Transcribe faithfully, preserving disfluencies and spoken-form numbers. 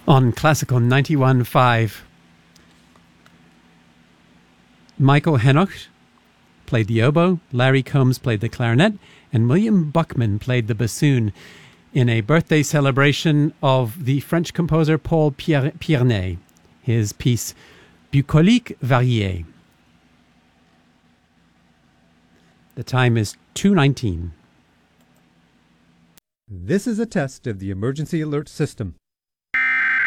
On Classical ninety-one point five, Michael Henoch played the oboe, Larry Combs played the clarinet, and William Buckman played the bassoon in a birthday celebration of the French composer Paul Pierney, his piece Bucolique Variée. The time is two nineteen. This is a test of the emergency alert system.